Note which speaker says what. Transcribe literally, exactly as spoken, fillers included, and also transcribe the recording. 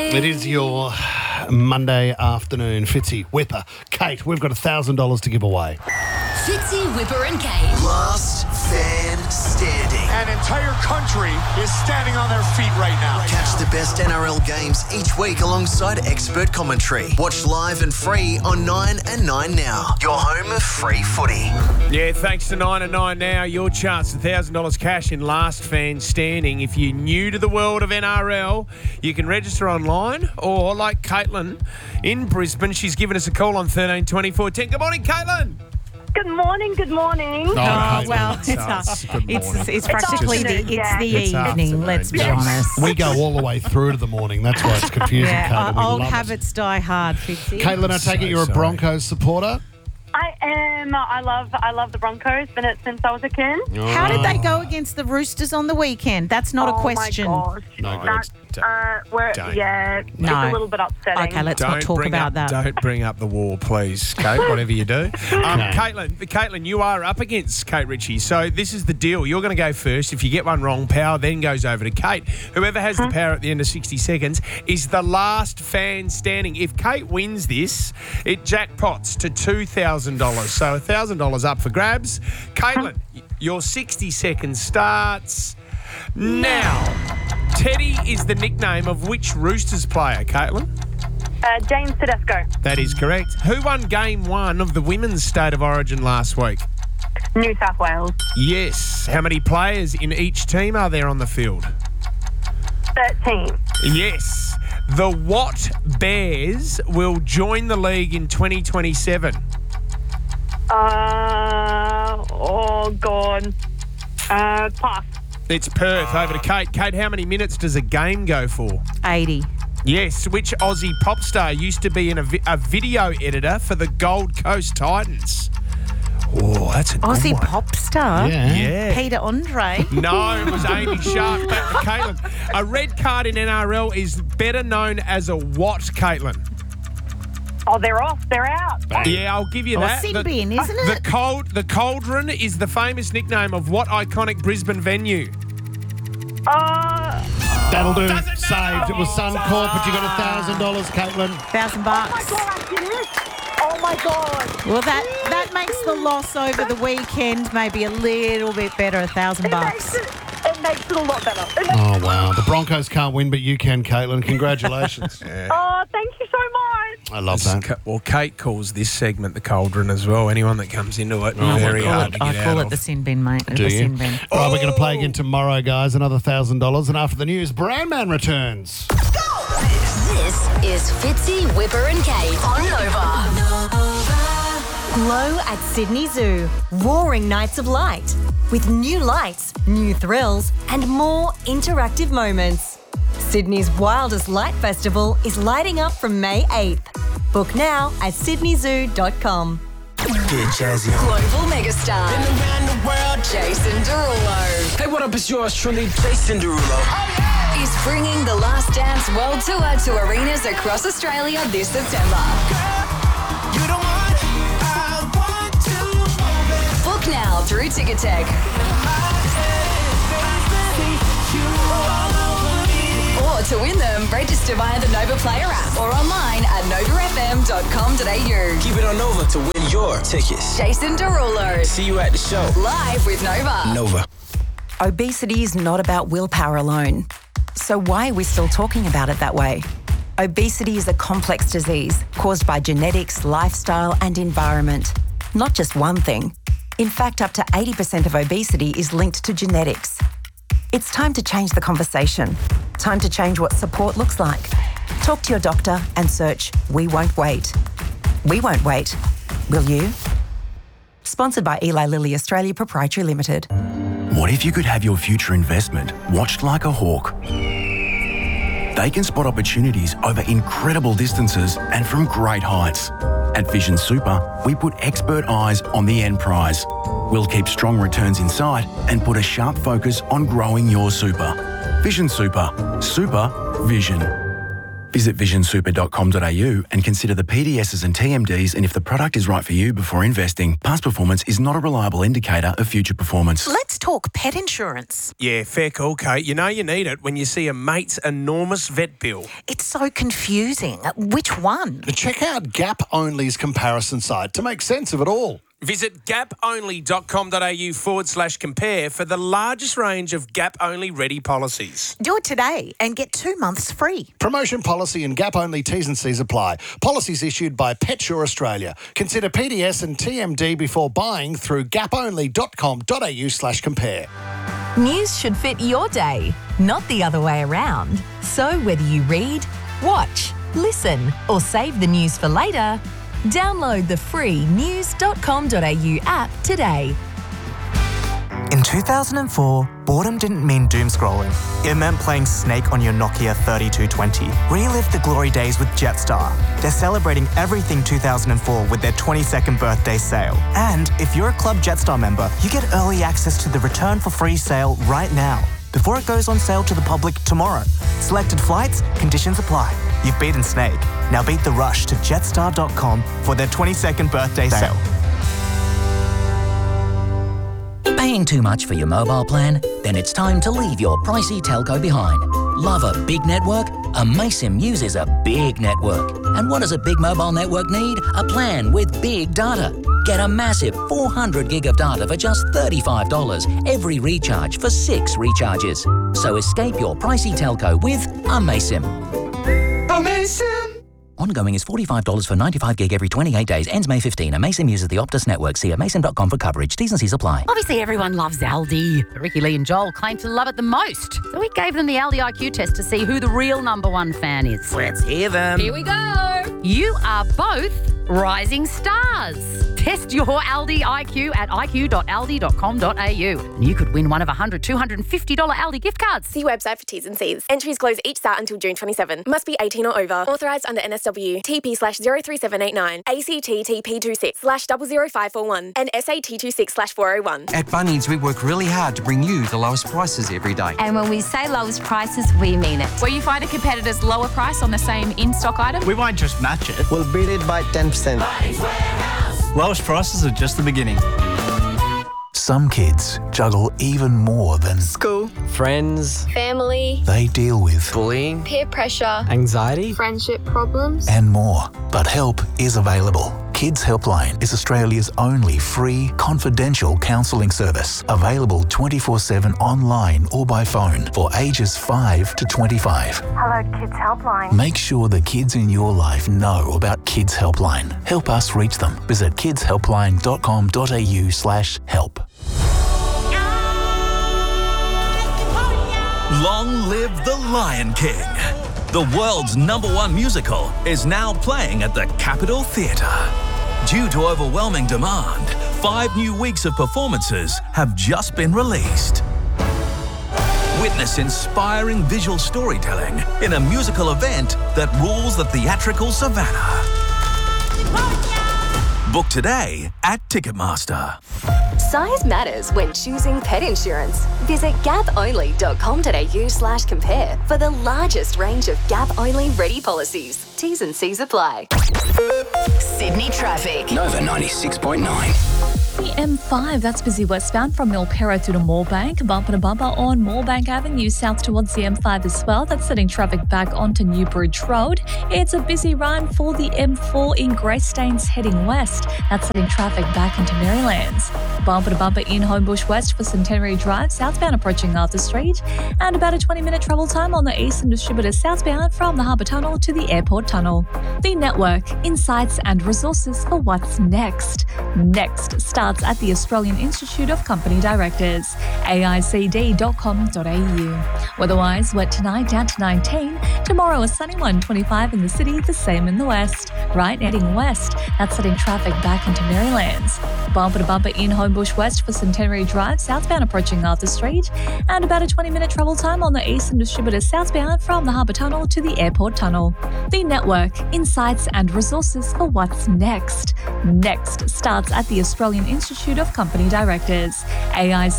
Speaker 1: It is your Monday afternoon. Fitzy, Whipper, Kate, we've got one thousand dollars to give away.
Speaker 2: Fitzy, Whipper and Kate.
Speaker 3: Last fan standing.
Speaker 4: An entire country is standing on their feet right now.
Speaker 3: Catch the best N R L games each week alongside expert commentary. Watch live and free on nine and nine Now. Your home of free footy.
Speaker 5: Yeah, thanks to nine and nine Now, your chance at one thousand dollars cash in Last Fan Standing. If you're new to the world of N R L, you can register online, or like Caitlin in Brisbane, she's given us a call on thirteen twenty-four ten. Good morning, Caitlin.
Speaker 6: Good morning, good morning.
Speaker 1: Oh,
Speaker 7: Oh,
Speaker 1: Kate,
Speaker 7: well,
Speaker 5: It's
Speaker 7: it's
Speaker 5: us.
Speaker 7: not.
Speaker 5: Good
Speaker 7: It's,
Speaker 5: morning.
Speaker 7: it's practically the,
Speaker 6: afternoon,
Speaker 7: it's
Speaker 6: yeah.
Speaker 7: the
Speaker 5: It's
Speaker 7: evening,
Speaker 5: afternoon,
Speaker 7: let's be
Speaker 5: yes.
Speaker 7: honest.
Speaker 1: we go all the way through to the morning. That's why it's confusing,
Speaker 7: Yeah,
Speaker 1: Caitlin. We
Speaker 7: old
Speaker 1: love it.
Speaker 7: habits die hard, Fitzy.
Speaker 1: Caitlin, I take
Speaker 5: So
Speaker 1: it you're a
Speaker 5: sorry.
Speaker 1: Broncos supporter?
Speaker 6: I am. I love. I love the Broncos. Been it since I was a kid.
Speaker 7: How did they go against the Roosters on the weekend? That's not
Speaker 6: oh
Speaker 7: a question.
Speaker 6: my gosh.
Speaker 1: No good.
Speaker 6: That, uh, we're,
Speaker 5: Don't.
Speaker 6: yeah,
Speaker 7: No.
Speaker 6: it's a little bit upsetting.
Speaker 7: Okay, let's not
Speaker 5: Don't
Speaker 7: talk
Speaker 5: bring
Speaker 7: about
Speaker 5: up,
Speaker 7: that.
Speaker 5: Don't bring up the war, please, Kate, whatever you do. Um,
Speaker 1: Okay.
Speaker 5: Caitlin, Caitlin, you are up against Kate Ritchie. So this is the deal. You're going to go first. If you get one wrong, power then goes over to Kate. Whoever has the power at the end of sixty seconds is the last fan standing. If Kate wins this, it jackpots to two thousand dollars. So one thousand dollars up for grabs. Caitlin, your sixty seconds starts now. Teddy is the nickname of which Roosters player, Caitlin?
Speaker 6: Uh, James Tedesco,
Speaker 5: That is correct. Who won game one of the Women's State of Origin last week?
Speaker 6: New South Wales.
Speaker 5: Yes. How many players in each team are there on the field?
Speaker 6: thirteen.
Speaker 5: Yes. The Watt Bears will join the league in twenty twenty-seven.
Speaker 6: Uh, oh, God. Uh, pass.
Speaker 5: It's Perth. Over to Kate. Kate, how many minutes does a game go for?
Speaker 7: eighty.
Speaker 5: Yes. Which Aussie pop star used to be in a, vi- a video editor for the Gold Coast Titans? Oh, that's a good
Speaker 7: Aussie
Speaker 5: one.
Speaker 7: pop star?
Speaker 1: Yeah.
Speaker 5: Yeah.
Speaker 7: Peter Andre?
Speaker 5: No, it was Amy Sharp. Back to Caitlin. A red card in N R L is better known as a what, Caitlin?
Speaker 6: Oh, they're off. They're out.
Speaker 5: Yeah, I'll give you
Speaker 7: Oh,
Speaker 5: that.
Speaker 7: sin
Speaker 5: The-
Speaker 7: bin, isn't
Speaker 5: The
Speaker 7: it?
Speaker 5: cold, the Cauldron is the famous nickname of what iconic Brisbane venue?
Speaker 6: Uh,
Speaker 1: That'll do.
Speaker 5: Doesn't
Speaker 1: Saved.
Speaker 5: matter.
Speaker 1: It was Suncorp, but you got one thousand dollars, Caitlin.
Speaker 7: Thousand
Speaker 6: oh, my
Speaker 7: bucks.
Speaker 6: God, it is. Oh, my God.
Speaker 7: Well, that, that makes the loss over the weekend maybe a little bit better, a thousand
Speaker 6: It makes
Speaker 7: bucks.
Speaker 6: it, it makes it a lot better. It makes-
Speaker 1: Oh, wow. The Broncos can't win, but you can, Caitlin. Congratulations.
Speaker 6: Oh, thank you so much.
Speaker 1: I love that.
Speaker 5: Ca- Well, Kate calls this segment the Cauldron as well. Anyone that comes into it,
Speaker 1: my
Speaker 5: very
Speaker 1: God.
Speaker 5: hard to
Speaker 7: I
Speaker 5: get
Speaker 7: call
Speaker 5: out
Speaker 7: it
Speaker 5: of.
Speaker 7: the sin bin, mate.
Speaker 1: Do
Speaker 7: the
Speaker 1: you?
Speaker 7: sin bin.
Speaker 1: All right, we're going to play again tomorrow, guys. Another one thousand dollars. And after the news, Brandman returns.
Speaker 2: This is Fitzy, Whipper and Kate on Nova.
Speaker 8: Glow at Sydney Zoo. Roaring nights of light. With new lights, new thrills, and more interactive moments. Sydney's wildest light festival is lighting up from May eighth. Book now at sydney zoo dot com.
Speaker 3: Get jazzy on.
Speaker 2: Global megastar.
Speaker 3: Around the world.
Speaker 2: Jason Derulo
Speaker 3: Hey, what up? It's yours truly, Jason Derulo.
Speaker 2: is bringing the Last Dance World Tour to arenas across Australia this September.
Speaker 3: You don't want, I want to.
Speaker 2: Book now through Ticketek. Or to win them, register via the Nova Player app or online at nova f m dot com dot a u.
Speaker 9: Keep it on Nova to win your tickets.
Speaker 2: Jason Derulo,
Speaker 9: See you at the show.
Speaker 2: live with Nova.
Speaker 9: Nova.
Speaker 10: Obesity is not about willpower alone. So why are we still talking about it that way? Obesity is a complex disease caused by genetics, lifestyle, and environment. Not just one thing. In fact, up to eighty percent of obesity is linked to genetics. It's time to change the conversation. Time to change what support looks like. Talk to your doctor and search We Won't Wait. We won't wait. Will you? Sponsored by Eli Lilly Australia Proprietary Limited.
Speaker 11: What if you could have your future investment watched like a hawk? They can spot opportunities over incredible distances and from great heights. At Vision Super, we put expert eyes on the end prize. We'll keep strong returns in sight and put a sharp focus on growing your super. Vision Super. Super Vision. Visit vision super dot com dot a u and consider the P D Ss and T M Ds, and if the product is right for you before investing. Past performance is not a reliable indicator of future performance.
Speaker 12: Let's talk pet insurance.
Speaker 5: Yeah, fair call, Kate. You know you need it when you see a mate's enormous vet bill.
Speaker 12: It's so confusing. Which one?
Speaker 1: Check out Gap Only's comparison site to make sense of it all.
Speaker 5: Visit gaponly.com.au forward slash compare for the largest range of Gap-only ready policies.
Speaker 12: Do it today and get two months free.
Speaker 1: Promotion policy and Gap Only T's and C's apply. Policies issued by PetSure Australia. Consider P D S and T M D before buying through gaponly.com.au slash compare.
Speaker 13: News should fit your day, not the other way around. So whether you read, watch, listen, or save the news for later, download the free news dot com dot a u app today.
Speaker 14: In two thousand four, boredom didn't mean doom scrolling. It meant playing Snake on your Nokia thirty-two twenty. Relive the glory days with Jetstar. They're celebrating everything two thousand four with their twenty-second birthday sale. And if you're a Club Jetstar member, you get early access to the Return for Free sale right now, before it goes on sale to the public tomorrow. Selected flights, conditions apply. You've beaten Snake. Now beat the rush to jetstar dot com for their twenty-second birthday sale.
Speaker 15: Paying too much for your mobile plan? Then it's time to leave your pricey telco behind. Love a big network? Amaysim uses a big network. And what does a big mobile network need? A plan with big data. Get a massive four hundred gig of data for just thirty-five dollars every recharge for six recharges. So escape your pricey telco with Amaysim. Amaysim! Ongoing is forty-five dollars for ninety-five gig every twenty-eight days. Ends May fifteenth. Amaysim uses the Optus network. See amaysim dot com for coverage. T's and C's apply.
Speaker 16: Obviously, everyone loves Aldi. Ricky, Lee and Joel claim to love it the most. So we gave them the Aldi I Q test to see who the real number one fan is.
Speaker 15: Let's hear them.
Speaker 16: Here we go. You are both rising stars. Test your Aldi I Q at i q dot aldi dot com dot a u. And you could win one of one hundred, two hundred fifty dollars Aldi gift cards.
Speaker 17: See website for T's and C's. Entries close each start until June twenty-seventh. Must be eighteen or over. Authorised under N S W. T P slash zero three seven eight nine. A C T T P two six slash zero zero five four one. And S A T two six slash four oh one.
Speaker 18: At Bunnings, we work really hard to bring you the lowest prices every day.
Speaker 19: And when we say lowest prices, we mean it.
Speaker 20: Where you find a competitor's lower price on the same in-stock item.
Speaker 18: We won't just match it. We'll beat it by ten percent. Lowest prices are just the beginning.
Speaker 21: Some kids juggle even more than
Speaker 22: school, friends,
Speaker 23: family.
Speaker 21: They deal with
Speaker 22: bullying,
Speaker 23: peer pressure,
Speaker 22: anxiety,
Speaker 23: friendship problems,
Speaker 21: and more. But help is available. Kids Helpline is Australia's only free, confidential counselling service, available twenty-four seven online or by phone for ages five to twenty-five.
Speaker 24: Hello, Kids Helpline.
Speaker 21: Make sure the kids in your life know about Kids Helpline. Help us reach them. Visit kids helpline dot com dot a u slash help.
Speaker 25: Long live the Lion King. The world's number one musical is now playing at the Capitol Theatre. Due to overwhelming demand, five new weeks of performances have just been released. Witness inspiring visual storytelling in a musical event that rules the theatrical savannah. Book today at Ticketmaster.
Speaker 2: Size matters when choosing pet insurance. Visit gaponly dot com dot a u slash compare for the largest range of Gap-only ready policies. T's and C's apply. Sydney traffic.
Speaker 9: Nova ninety-six point nine.
Speaker 26: The M five, that's busy westbound from Milperra through to Moorebank. Bumper to bumper on Moorebank Avenue south towards the M five as well. That's setting traffic back onto Newbridge Road. It's a busy run for the M four in Greystanes heading west. That's setting traffic back into Marylands. Bumper to bumper in Homebush West for Centenary Drive, southbound approaching Arthur Street. And about a twenty minute travel time on the Eastern Distributor southbound from the Harbour Tunnel to the Airport Tunnel. The network, insights and resources for what's next. Next starts at the Australian Institute of Company Directors, A I C D dot com dot a u. Weatherwise, wet tonight down to nineteen. Tomorrow a sunny one, twenty-five in the city, the same in the west. Right heading west, that's setting traffic back into Marylands. Bumper to bumper in Homebush West for Centenary Drive, southbound approaching Arthur Street. And about a twenty minute travel time on the Eastern Distributor southbound from the Harbour Tunnel to the Airport Tunnel. The network, insights and resources for what's next. Next starts at the Australian Institute of Company Directors, A I C